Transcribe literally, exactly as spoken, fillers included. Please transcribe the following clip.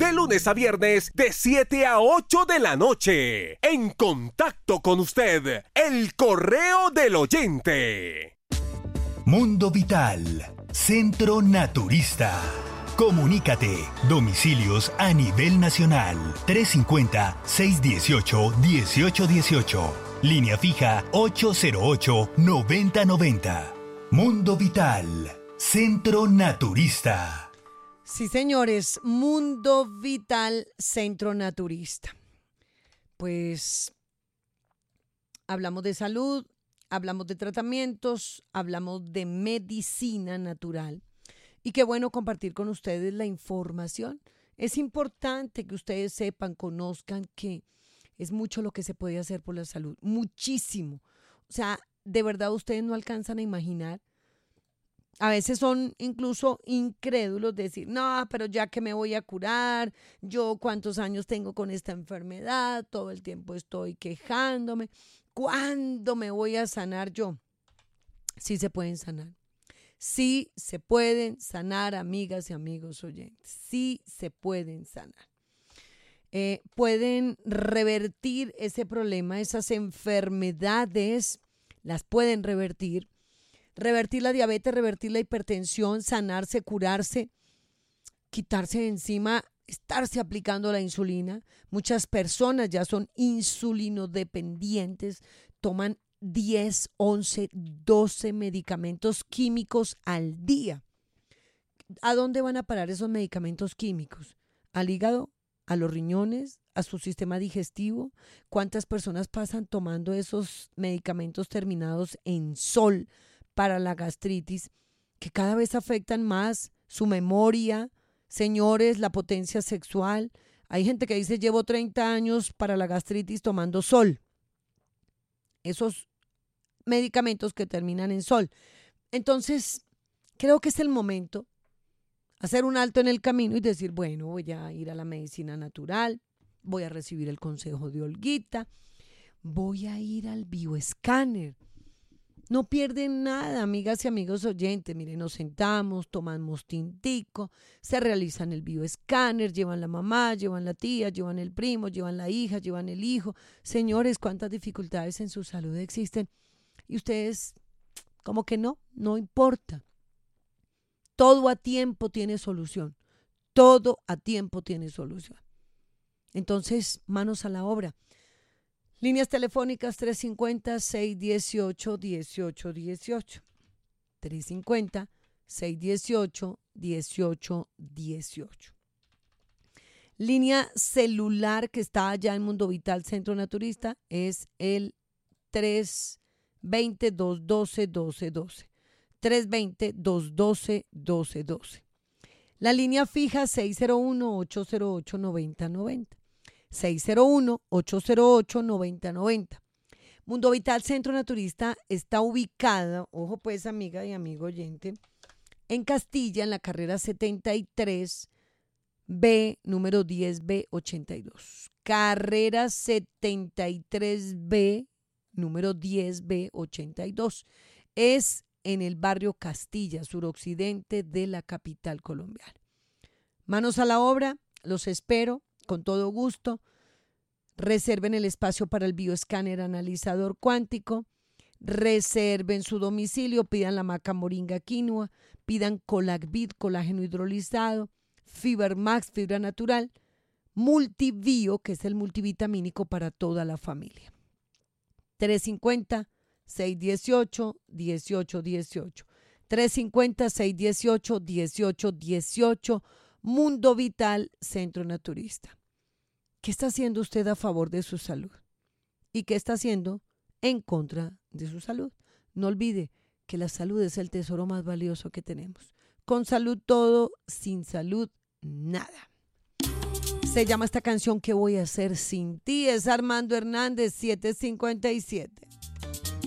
de lunes a viernes de siete a ocho de la noche. En contacto con usted, el correo del oyente. Mundo Vital, Centro Naturista. Comunícate. Domicilios a nivel nacional. trescientos cincuenta, seiscientos dieciocho, dieciocho dieciocho. Línea fija ocho cero ocho, noventa noventa. Mundo Vital, Centro Naturista. Sí, señores, Mundo Vital, Centro Naturista. Pues hablamos de salud, hablamos de tratamientos, hablamos de medicina natural. Y qué bueno compartir con ustedes la información. Es importante que ustedes sepan, conozcan que es mucho lo que se puede hacer por la salud. Muchísimo. O sea, de verdad ustedes no alcanzan a imaginar. A veces son incluso incrédulos de decir, no, pero ya que me voy a curar, yo cuántos años tengo con esta enfermedad, todo el tiempo estoy quejándome, ¿cuándo me voy a sanar yo? Sí se pueden sanar, sí se pueden sanar, amigas y amigos oyentes, sí se pueden sanar. Eh, pueden revertir ese problema, esas enfermedades, las pueden revertir. Revertir la diabetes, revertir la hipertensión, sanarse, curarse, quitarse de encima, estarse aplicando la insulina. Muchas personas ya son insulinodependientes, toman diez, once, doce medicamentos químicos al día. ¿A dónde van a parar esos medicamentos químicos? ¿Al hígado? ¿A los riñones? ¿A su sistema digestivo? ¿Cuántas personas pasan tomando esos medicamentos terminados en sol para la gastritis, que cada vez afectan más su memoria, señores, la potencia sexual? Hay gente que dice, llevo treinta años para la gastritis tomando sol. Esos medicamentos que terminan en sol. Entonces, creo que es el momento hacer un alto en el camino y decir, bueno, voy a ir a la medicina natural, voy a recibir el consejo de Olguita, voy a ir al bioescáner. No pierden nada, amigas y amigos oyentes. Miren, nos sentamos, tomamos tintico, se realizan el bioescáner, llevan la mamá, llevan la tía, llevan el primo, llevan la hija, llevan el hijo. Señores, cuántas dificultades en su salud existen. Y ustedes, como que no, no importa. Todo a tiempo tiene solución. Todo a tiempo tiene solución. Entonces, manos a la obra. Líneas telefónicas tres cinco cero, seis uno ocho, uno ocho uno ocho. tres cinco cero, seis uno ocho, uno ocho uno ocho. Línea celular que está allá en Mundo Vital Centro Naturista es el tres dos cero, dos uno dos, uno dos. tres dos cero, dos uno dos, uno dos dos. La línea fija seis cero uno, ocho cero ocho, nueve cero nueve cero. seis cero uno, ocho cero ocho, nueve cero nueve cero. Mundo Vital Centro Naturista está ubicado, ojo pues amiga y amigo oyente, en Castilla, en la carrera setenta y tres B, número diez B ochenta y dos. Carrera setenta y tres B, número diez B ochenta y dos. Es en el barrio Castilla, suroccidente de la capital colombiana. Manos a la obra, los espero con todo gusto. Reserven el espacio para el bioescáner analizador cuántico. Reserven su domicilio, pidan la maca moringa quinoa, pidan Colacvid, colágeno hidrolizado, Fibermax, fibra natural, Multivio, que es el multivitamínico para toda la familia. tres cinco cero, seis uno ocho, uno ocho uno ocho. tres cinco cero, seis uno ocho, uno ocho uno ocho. Mundo Vital Centro Naturista. ¿Qué está haciendo usted a favor de su salud? ¿Y qué está haciendo en contra de su salud? No olvide que la salud es el tesoro más valioso que tenemos. Con salud todo, sin salud nada. Se llama esta canción ¿Qué voy a hacer sin ti? Es Armando Hernández, siete cincuenta y siete.